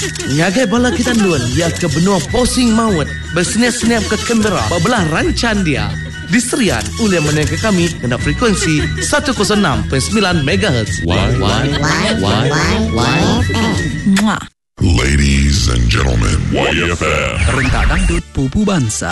Nyagai bala kita luan ia ke benua posing maut bersenyap-senyap ke Canberra bebelah rancan dia. Diserian oleh menengah kami kena frekuensi 106.9 MHz. Ladies and gentlemen, YFM. Rentang dangdut pupu bangsa.